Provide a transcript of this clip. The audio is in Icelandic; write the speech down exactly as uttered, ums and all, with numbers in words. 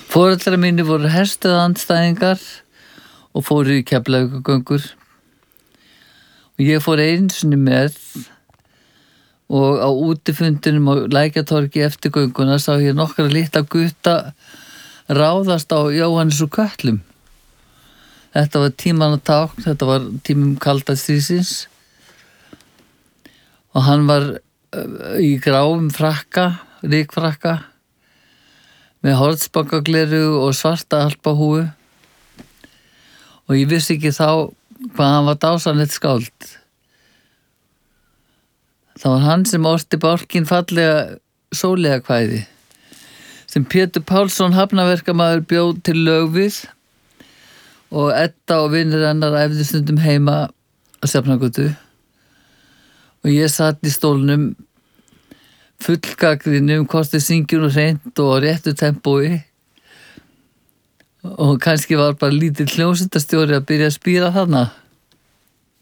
Foreldrar mínir voru herstöðandstæðingar og fóru í Keflavíkurgöngur. Og ég fór einu sinni með og á útifundinum á Lækjartorgi eftir gönguna sá ég nokkra litla gutta ráðast á Jóhannes úr Kötlum. Þetta var tímanna tákn, þetta var tímum kalda stríðsins og hann var í gráum frakka, rykfrakka með hornsbankagleru og svarta alpahúfu og ég vissi ekki þá hvað hann var dásamlegt skáld. Það var hann sem orti bálkinn fallega sólega kvæði sem Pétur Pálsson hafnaverkamaður bjó til lög við og Edda og vinir hennar æfðu stundum heima á Sjafnargötu og ég satt í stólnum fullgagnrýni um hvort þau syngjum og hreint og á réttu tempói og kannski var bara lítill hljómsveitarstjóri að byrja að spýra þarna.